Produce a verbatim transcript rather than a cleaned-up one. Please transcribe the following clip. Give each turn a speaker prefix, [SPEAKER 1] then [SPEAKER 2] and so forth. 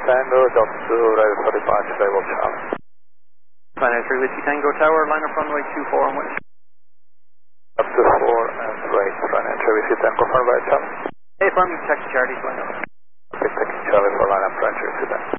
[SPEAKER 1] Tango, Delta two, right for departure, Level Charlie.
[SPEAKER 2] Final three Whiskey Tango Tower, line up runway two four and Whiskey.
[SPEAKER 1] Up to four and right, final three Whiskey Tango, confirm by Charlie.
[SPEAKER 2] Hey, firm, check Charlie, line up.
[SPEAKER 1] Okay, taking Charlie for line up, right, three Whiskey Tango.